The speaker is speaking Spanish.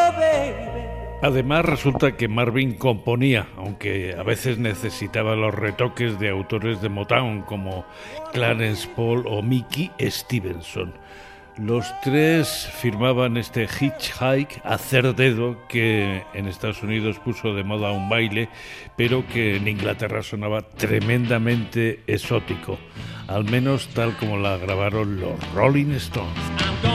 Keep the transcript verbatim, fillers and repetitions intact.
Además, resulta que Marvin componía, aunque a veces necesitaba los retoques de autores de Motown como Clarence Paul o Mickey Stevenson. Los tres firmaban este Hitchhike, hacer dedo, que en Estados Unidos puso de moda un baile, pero que en Inglaterra sonaba tremendamente exótico, al menos tal como la grabaron los Rolling Stones.